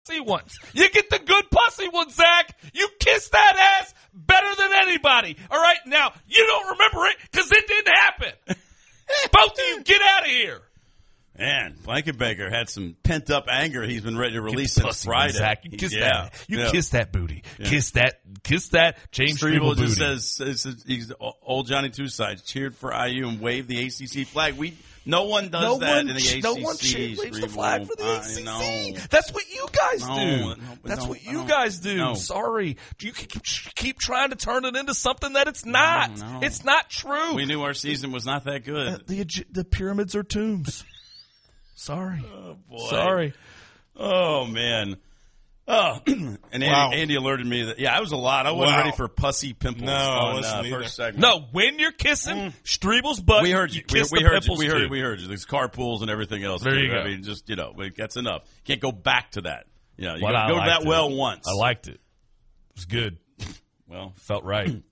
pussy ones. You get the good pussy ones, Zach. You kiss that ass better than anybody. All right? Now, you don't remember it because it didn't happen. Both of you, get out of here. Man, Blankenbaker had some pent-up anger he's been ready to release since Friday. Zach. You kiss that. Kiss that booty. Yeah. Kiss that James Strebel booty. Just says he's old Johnny Two-Sides cheered for IU and waved the ACC flag. No one does that in the ACC. No one waves the flag for the ACC. That's what you guys do. That's what you guys do. No. Sorry. You keep trying to turn it into something that it's not. No. It's not true. We knew our season was not that good. The pyramids are tombs. Sorry. Oh, boy. Sorry. Oh, man. Oh, and Andy alerted me that, I was a lot. I wasn't ready for pussy pimples on first segment. No, when you're kissing Strebel's butt, we heard you. We heard you. There's carpools and everything else. There you go. I mean, just, that's enough. Can't go back to that. You go to that well once. I liked it. It was good. Well, felt right.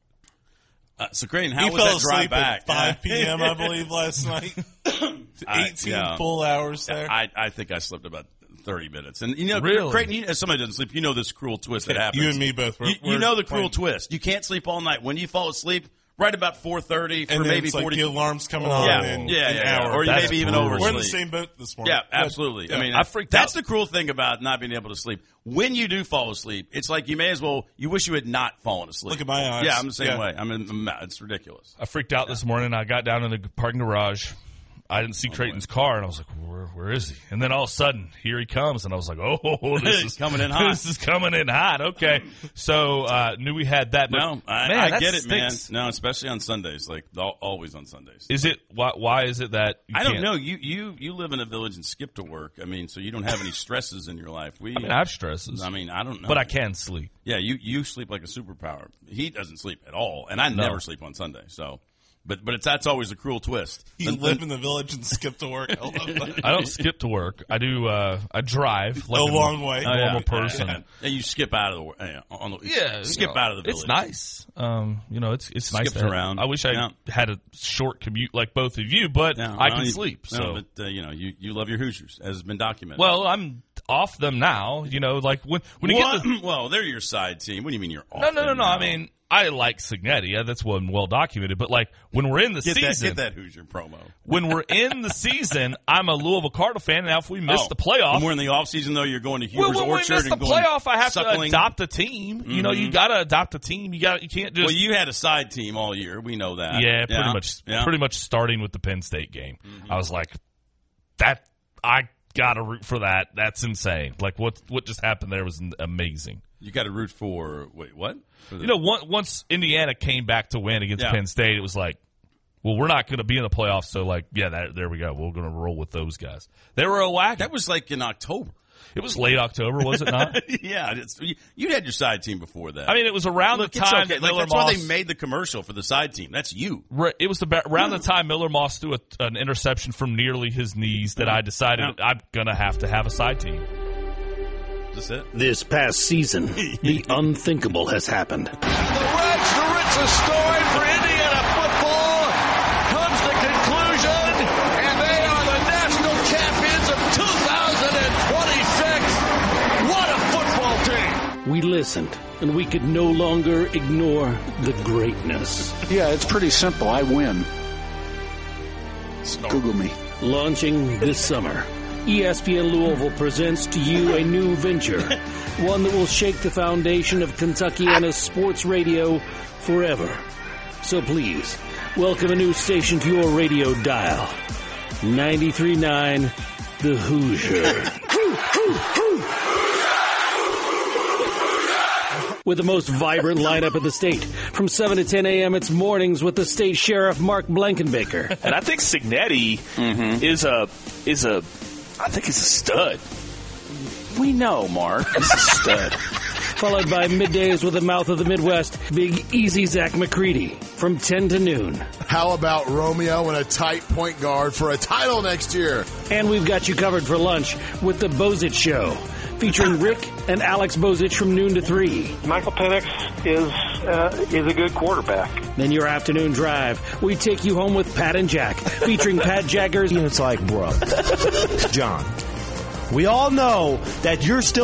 So, Creighton, how was that drive back? At 5 p.m., I believe, last night. 18 full hours there. I think I slept about 30 minutes. And, really? Creighton, as somebody doesn't sleep, you know this cruel twist that happens. You and me both. You know the cruel twist. You can't sleep all night. When you fall asleep, right about 4:30 for maybe 40. The alarm's coming on in an hour. Or you maybe even oversleep. We're in the same boat this morning. Yeah, absolutely. Yeah. I mean, I freaked that's out. the cruel thing about not being able to sleep. When you do fall asleep, it's like you may as well, you wish you had not fallen asleep. Look at my eyes. Yeah, I'm the same way. It's ridiculous. I freaked out this morning. I got down in the parking garage. I didn't see Creighton's car, and I was like, where is he? And then all of a sudden, here he comes, and I was like, this is coming in hot. This is coming in hot. Okay. So, knew we had that. But, no, I get it, man. No, especially on Sundays, like always on Sundays. Is it, why is it that you I don't can't? know. You live in a village and skip to work. I mean, so you don't have any stresses in your life. I have stresses. I mean, I don't know. But I can sleep. Yeah, you sleep like a superpower. He doesn't sleep at all, and I never sleep on Sunday, so. But that's always a cruel twist. You live in the village and skip to work. I don't skip to work. I do. I drive like a long way. Normal person. Yeah, you skip out of the skip out of the village. It's nice. It's nice to around. I wish I had a short commute like both of you, but I can sleep. But you love your Hoosiers, as has been documented. Well, I'm off them now. Like when you get well, they're your side team. What do you mean you're off? No. I mean, I like Cignetti. Yeah, that's one well documented. But like when we're in the season, get that Hoosier promo. When we're in the season, I'm a Louisville Cardinal fan. Now, if we miss the playoff, when we're in the off season, though, you're going to Huber's Orchard. When we miss the playoff, I have to adopt a team. Mm-hmm. You got to adopt a team. You can't just. Well, you had a side team all year. We know that. Yeah, pretty much starting with the Penn State game. Mm-hmm. I was like, I got to root for that. That's insane. Like what just happened there was amazing. You got to root for what? Once Indiana came back to win against Penn State, it was like, well, we're not going to be in the playoffs, so there we go. We're going to roll with those guys. They were a whack. That was like in October. It was late October, was it not? Yeah, you had your side team before that. I mean, it was around the time that Miller that's Moss. Why they made the commercial for the side team. That's you. Right. It was around the time Miller Moss threw an interception from nearly his knees that I decided I'm going to have a side team. Is this it? This past season, the unthinkable has happened. The rags to riches story for Indiana football comes to conclusion, and they are the national champions of 2026. What a football team! We listened, and we could no longer ignore the greatness. Yeah, it's pretty simple. I win. Google me. Launching this summer, ESPN Louisville presents to you a new venture, one that will shake the foundation of Kentuckiana's sports radio forever. So please, welcome a new station to your radio dial. 93.9, The Hoosier. With the most vibrant lineup in the state. From 7 to 10 a.m., it's mornings with the state sheriff, Mark Blankenbaker. And I think Cignetti is a stud. We know, Mark. He's a stud. Followed by middays with the mouth of the Midwest, Big Easy Zach McCready from 10 to noon. How about Romeo and a tight point guard for a title next year? And we've got you covered for lunch with the Bozich Show, featuring Rick and Alex Bozich from noon to 3. Michael Penix is a good quarterback. Then your afternoon drive, we take you home with Pat and Jack, featuring Pat Jaggers. It's like, bro, John, we all know that you're still